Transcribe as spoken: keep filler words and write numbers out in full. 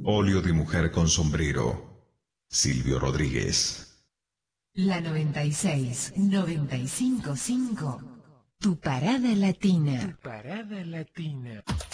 Óleo de mujer con sombrero. Silvio Rodríguez. La noventa y seis, noventa y cinco punto cinco. Tu parada latina. Tu parada latina.